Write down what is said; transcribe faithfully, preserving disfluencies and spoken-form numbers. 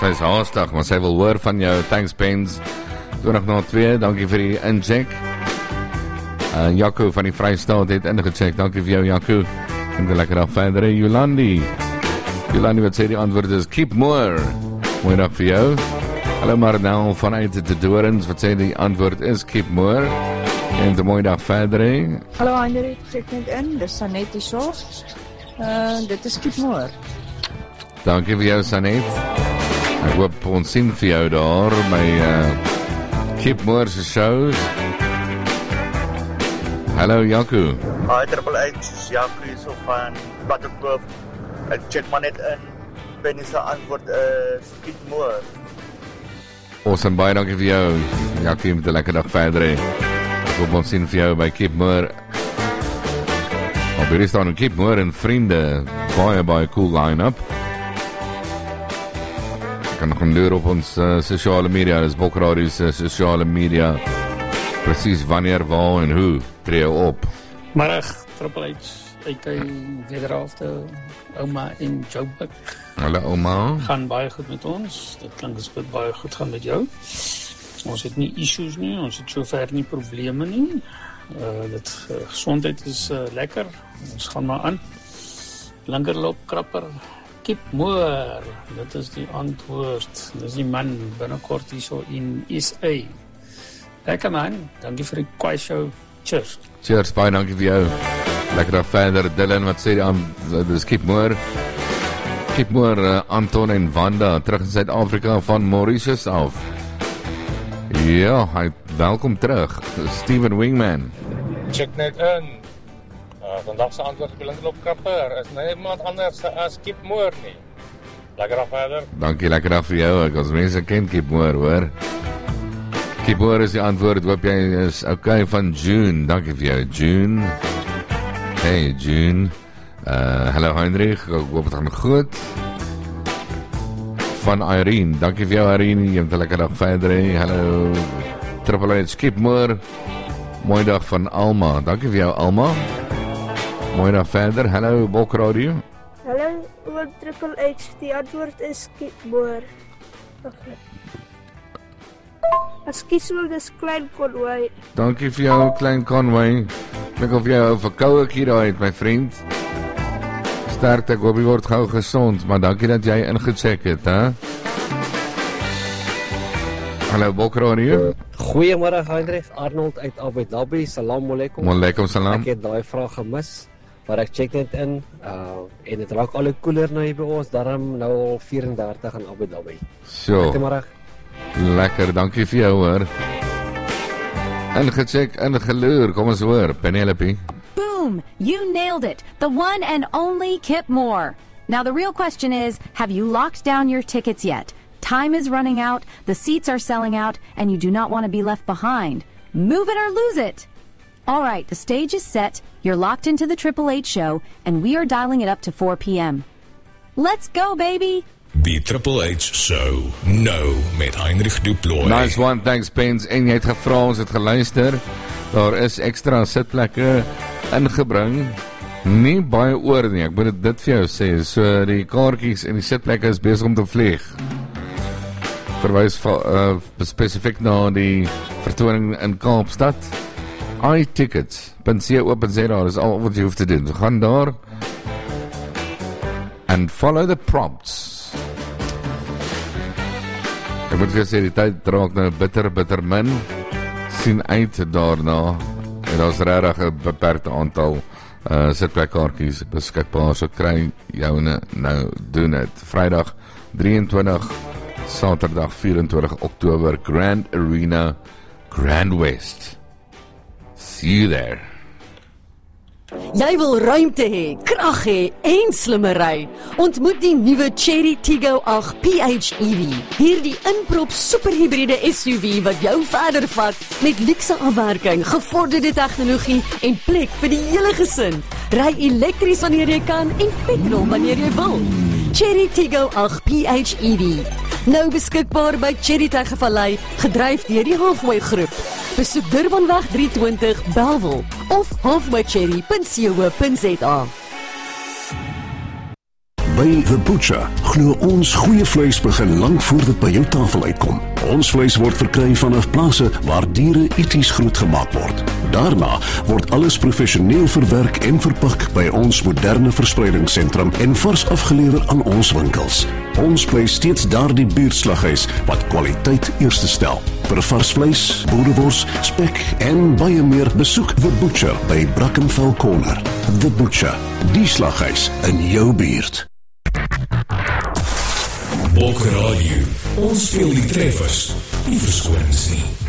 Sy is haastig, maar sy wil hoor van jou. Thanks, Pens. twintig na twee, dankie vir die incheck. Uh, Jaco van die Vrystaat het ingecheck. Dankie vir jou, Jaco. En die lekker dag verder, Jolandi. Jolandi, wat sê die antwoord is Keep Moore. Mooi dag vir jou. Hallo Marnel vanuit de Dorens, wat sê die antwoord is Keep Moore. En de mooie dag verder. Hallo Hendrik, check net in, dis Sanet die so. Uh, dit is Keep Moore. Dankie vir jou, Sanet. Ek hoop ons sien vir jou daar by uh, Keep Moore se shows. Hallo Jaco. Hi, Triple H, Jaco hier so van Paddockhof. Ek check maar net in. Penny se antwoord is Keep Moore. Awesome, baie dankie vir jou. Jaco, met 'n lekker dag verder. Ek hoop ons sien vir jou by Keep Moore. Op hierdie staan Keep Moore en vriende. Baie, baie cool line-up. Ek kan nog een deur op ons uh, sociale media, dis Bokradi's uh, sociale media. Precies wanneer, waar en hoe tree op. Middag, Triple H, uit die wederhelfte, ouma en Joburg. Hallo ouma. Gaan baie goed met ons, dit klink as dit baie goed gaan met jou. Ons het nie issues nie, ons het sover nie probleme nie. Uh, dit uh, gesondheid is uh, lekker, ons gaan maar aan. Linkerloop krapper, Keep Moore, dit is die antwoord. Dit is die man binnekort hier so in S A. Lekker man, dankie vir die kwai show. Cheers. Cheers, baie dankie vir jou. Lekker dag verder, Dylan, wat sê die aan, dit is Keep Moore. Keep Moore, uh, Anton en Wanda, terug in Suid-Afrika van Mauritius af. Ja, hy, welkom terug, Steven Wingman. Check net in. Uh, vandag se antwoord op die linkerloopkrapper is nie iemand anders as Keep Moore nie. Lekker dag verder. Dankie, lekker dag vir jou, ek as mense ken Keep Moore, hoor. Keep Moore is die antwoord, hoop jy is okay van June, dankie vir jou, June. Hey, June. Uh, hallo Heinrich, ek hoop het gaan goed. Van Irene, dankie vir jou Irene, jy hebt een lekker dag verder, hey. Hallo, Triple H, Keep Moore. Mooi dag van Alma, dankie vir jou Alma. Mooi dag verder, hallo Bokradio. Hallo, oom Triple H, die antwoord is Keep Moore. Okay. Ekskuus wel, dis Klein Conway. Dankie vir jou, Klein Conway. Ek of jy ou verkoue hier uit, my vriend. Sterkte, ek hoop jy word gauw gezond, maar dankie dat jy ingecheck het, hè? Hallo, Bokradio. Goeiemiddag, Heinrich. Arnold uit Abu Dhabi. Salam alaikum. Alaikum salam. Ek het daai vraag gemis, maar ek check net in, uh, en het raak al koeler nou hier by ons, daarom nou al vierendertig in Abu Dhabi. So. Goeiemiddag. Lekker, dankie vir jou hoor. Ingecheck, ingeloer, kom ons hoor, Penelope. Boom, you nailed it. The one and only Kip Moore. Now the real question is, have you locked down your tickets yet? Time is running out, the seats are selling out, and you do not want to be left behind. Move it or lose it. All right, the stage is set, you're locked into the Triple H show, and we are dialing it up to four p.m. Let's go, baby! Die Triple H Show, nou met Heinrich Duploy. Nice one, thanks Pens. En jy het gevra, ons het geluister. Daar is extra sitplekke ingebring. Nie baie oor nie, ek moet dit vir jou sê. So die kaartjies en die sitplekke is besig om te vlieg. Verwys uh, spesifiek na die vertoning in Kaapstad. i tickets dot co dot za, is al wat jy hoef te doen. So gaan daar and follow the prompts. Ek moet vir sê, die tyd raak nou bitter, bitter min. Sien uit daarna. En daar is regtig 'n beperkte aantal uh, sitplekkaartjies beskikbaar. So kry joune nou doen het. Vrydag drieëntwintig, Saterdag vyf-en-twintig Oktober, Grand Arena, Grand West. See you there. Jy wil ruimte hê, krag hê en slimmery. Ontmoet die nuwe Chery Tiggo agt P H E V. Hierdie inprop superhybride S U V wat jou verder vat met luukse afwerking, gevorderde tegnologie en plek vir die hele gesin. Ry elektries wanneer jy kan en petrol wanneer jy wil. Chery Tiggo agt P H E V. Nou beskikbaar by Chery Tegevallei, gedryf deur die Halfway Groep. Besoek Durbanweg driehonderdtwintig Bellville of halfway cherry dot co dot za. By The Butcher glo ons goeie vleis begin lank voor dit by jou tafel uitkom. Ons vleis word verkry vanaf plase waar diere eties grootgemaak word. Daarna word alles professioneel verwerk en verpak by ons moderne verspreidingssentrum en vars afgelewer aan ons winkels. Ons bly steeds daardie buurtslaghuis wat kwaliteit eerste stel. Vir vars vleis, boerewors, spek en baie meer, besoek The Butcher by Brackenfell Corner. The Butcher, die slaghuis in jou buurt. Bok Radio, ons speel die treffers, die verskonings nie.